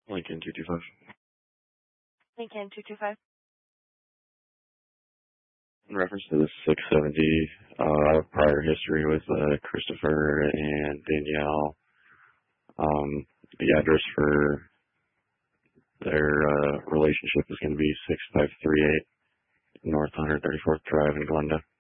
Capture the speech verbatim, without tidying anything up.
Lincoln two two five. Lincoln two two five. In reference to the six seventy, uh, prior history with uh, Christopher and Danielle, um, the address for their uh, relationship is going to be six five three eight North one hundred thirty-fourth Drive in Glenda.